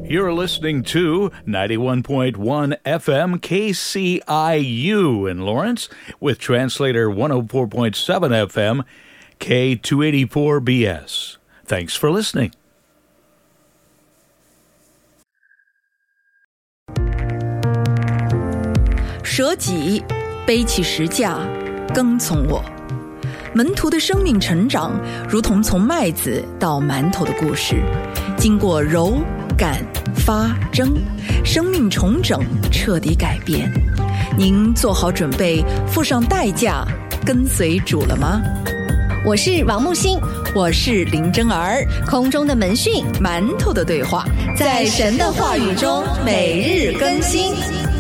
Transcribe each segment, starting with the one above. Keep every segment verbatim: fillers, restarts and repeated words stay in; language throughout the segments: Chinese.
You're listening to ninety-one point one F M K C I U in Lawrence with translator one oh four point seven F M K two eighty-four B S. Thanks for listening. 舍己，背起十架，跟从我。门徒的生命成长，如同从麦子到馒头的故事，经过揉、擀、发、蒸，生命重整，彻底改变。您做好准备，付上代价，跟随主了吗？ 我是王木星， 我是林真儿。 空中的门讯， 馒头的对话， 在神的话语中每日更新。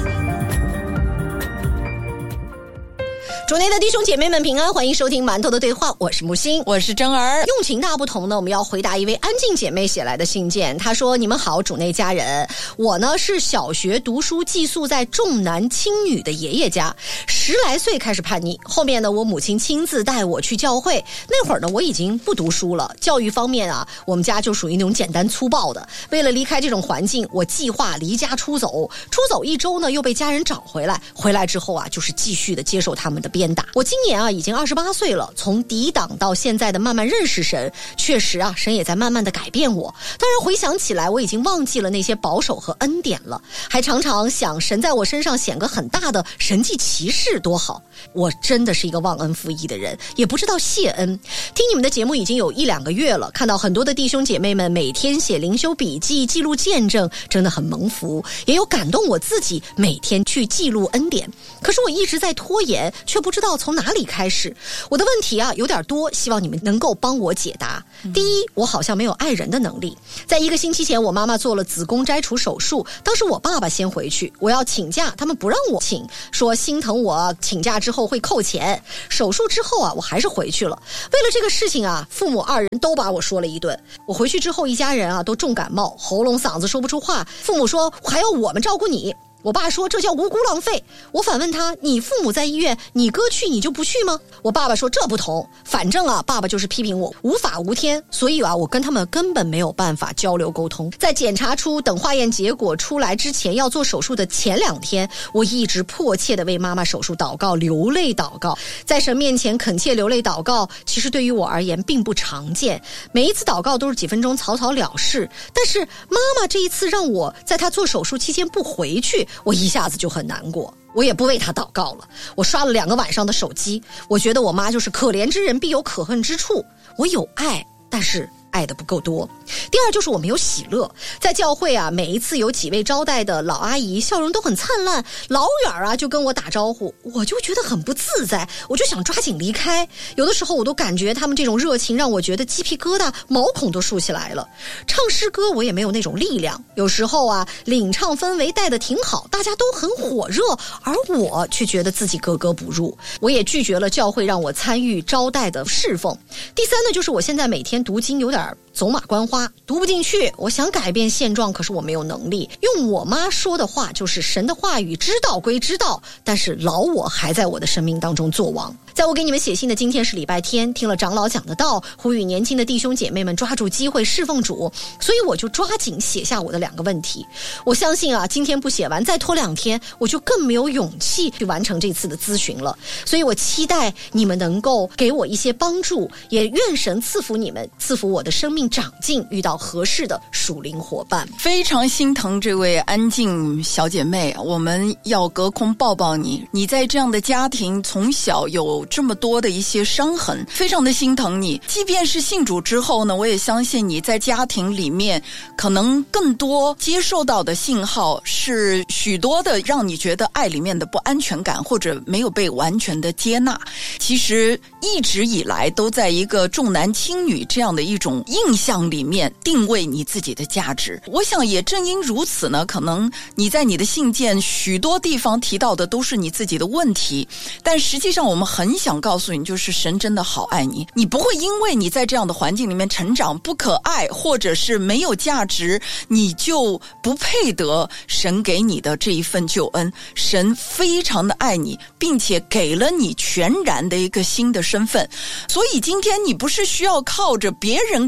主内的弟兄姐妹们平安，欢迎收听馒头的对话，我是木星， 我是真儿。 用情大不同呢，我们要回答一位安静姐妹写来的信件。她说：你们好，主内家人，我呢是小学读书寄宿在重男轻女的爷爷家，十来岁开始叛逆，后面呢我母亲亲自带我去教会，那会儿呢我已经不读书了。教育方面啊，我们家就属于那种简单粗暴的，为了离开这种环境，我计划离家出走，出走一周呢又被家人找回来，回来之后啊就是继续的接受他们的鞭打。我今年啊已经二十八岁了，从抵挡到现在的慢慢认识神，确实啊神也在慢慢的改变我。当然回想起来，我已经忘记了那些保守和恩典了，还常常想神在我身上显个很大的神迹奇事多好。我真的是一个忘恩负义的人，也不知道谢恩。听你们的节目已经有一两个月了，看到很多的弟兄姐妹们每天写灵修笔记记录见证，真的很蒙福，也有感动我自己每天去记录恩典。可是我一直在拖延，却不知道从哪里开始。我的问题啊有点多，希望你们能够帮我解答。第一，我好像没有爱人的能力。在一个星期前，我妈妈做了子宫摘除手术，当时我爸爸先回去，我要请假，他们不让我请，说心疼我请假之后会扣钱。手术之后啊，我还是回去了。为了这个事情啊，父母二人都把我说了一顿。我回去之后，一家人啊都重感冒，喉咙嗓子说不出话，父母说还要我们照顾你。我爸说这叫无辜浪费。我反问他，你父母在医院，你哥去你就不去吗？我爸爸说这不同，反正啊爸爸就是批评我无法无天，所以啊我跟他们根本没有办法交流沟通。在检查出等化验结果出来之前，要做手术的前两天，我一直迫切地为妈妈手术祷告，流泪祷告，在神面前恳切流泪祷告，其实对于我而言并不常见，每一次祷告都是几分钟草草了事。但是妈妈这一次让我在她做手术期间不回去，我一下子就很难过，我也不为他祷告了。我刷了两个晚上的手机，我觉得我妈就是可怜之人必有可恨之处。我有爱，但是爱的不够多。第二就是我没有喜乐。在教会啊，每一次有几位招待的老阿姨笑容都很灿烂，老远啊就跟我打招呼，我就觉得很不自在，我就想抓紧离开。有的时候我都感觉他们这种热情让我觉得鸡皮疙瘩毛孔都竖起来了。唱诗歌我也没有那种力量，有时候啊领唱氛围带得挺好，大家都很火热，而我却觉得自己格格不入。我也拒绝了教会让我参与招待的侍奉。第三呢，就是我现在每天读经有点走马观花，读不进去。我想改变现状，可是我没有能力。用我妈说的话，就是神的话语知道归知道，但是老我还在我的生命当中作王。在我给你们写信的今天是礼拜天，听了长老讲的道，呼吁年轻的弟兄姐妹们抓住机会侍奉主，所以我就抓紧写下我的两个问题。我相信啊，今天不写完，再拖两天，我就更没有勇气去完成这次的咨询了。所以我期待你们能够给我一些帮助，也愿神赐福你们，赐福我的生命长进，遇到合适的属灵伙伴。 非常心疼这位安静小姐妹，我们要隔空抱抱你。你在这样的家庭从小有这么多的一些伤痕，非常的心疼你。即便是信主之后呢，我也相信你在家庭里面可能更多接受到的信号是许多的让你觉得爱里面的不安全感，或者没有被完全的接纳。其实一直以来都在一个重男轻女这样的一种印象里面定位你自己的价值。我想也正因如此呢，可能你在你的信件许多地方提到的都是你自己的问题，但实际上我们很想告诉你，就是神真的好爱你。你不会因为你在这样的环境里面成长不可爱，或者是没有价值，你就不配得神给你的这一份救恩。神非常的爱你，并且给了你全然的一个新的身份。所以今天你不是需要靠着别人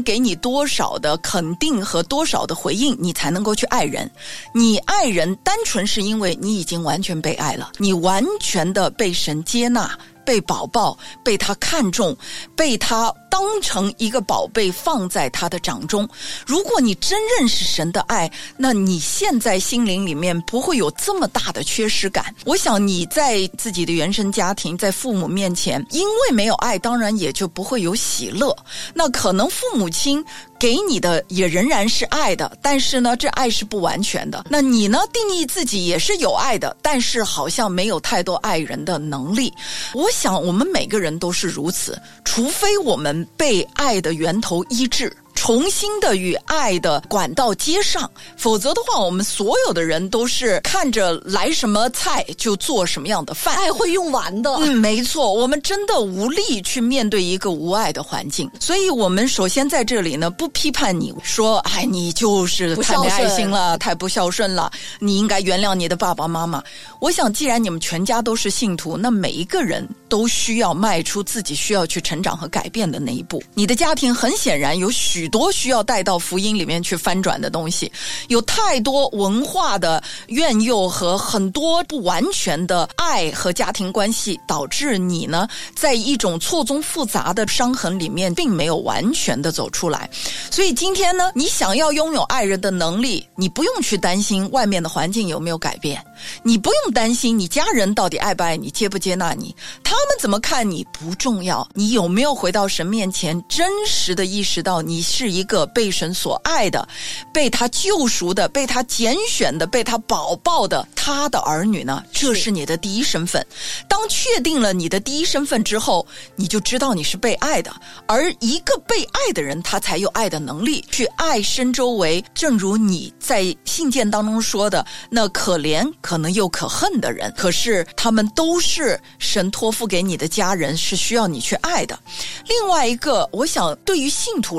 人给你多少的肯定和多少的回应，你才能够去爱人。你爱人单纯是因为你已经完全被爱了，你完全的被神接纳，被宝宝，被他看重，被他当成一个宝贝放在他的掌中。如果你真认识神的爱，那你现在心灵里面不会有这么大的缺失感。我想你在自己的原生家庭，在父母面前，因为没有爱，当然也就不会有喜乐。那可能父母亲给你的也仍然是爱的，但是呢，这爱是不完全的。那你呢，定义自己也是有爱的，但是好像没有太多爱人的能力。我想我们每个人都是如此，除非我们被爱的源头医治，重新的与爱的管道接上，否则的话，我们所有的人都是看着来什么菜就做什么样的饭， 爱会用完的。 嗯，没错，我们真的无力去面对一个无爱的环境。所以我们首先在这里呢，不批判你说，哎，你就是太没爱心了，太不孝顺了，你应该原谅你的爸爸妈妈。我想，既然你们全家都是信徒，那每一个人都需要迈出自己需要去成长和改变的那一步。你的家庭很显然有许多需要带到福音里面去翻转的东西，有太多文化的怨诱和很多不完全的爱和家庭关系，导致你呢在一种错综复杂的伤痕里面并没有完全的走出来。所以今天呢，你想要拥有爱人的能力，你不用去担心外面的环境有没有改变，你不用担心你家人到底爱不爱你，接不接纳你，他们怎么看你不重要，你有没有回到神面前真实的意识到你是一个被神所爱的，被他救赎的，被他拣选的，被他保抱的他的儿女呢？这是你的第一身份。当确定了你的第一身份之后，你就知道你是被爱的，而一个被爱的人，他才有爱的能力去爱身周围，正如你在信件当中说的，那可怜可能又可恨的人，可是他们都是神托付给你的家人，是需要你去爱的。另外一个，我想对于信徒